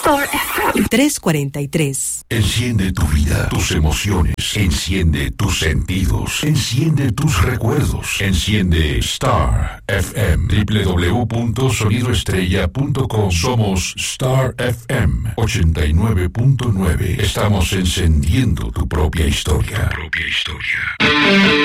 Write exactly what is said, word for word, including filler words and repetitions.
Star F M trescientos cuarenta y tres. Enciende tu vida, tus emociones. Enciende tus sentidos. Enciende tus recuerdos. Enciende Star F M. doble u doble u doble u punto sonido estrella punto com. Somos Star F M ochenta y nueve punto nueve. Estamos encendiendo tu propia historia. Tu propia historia.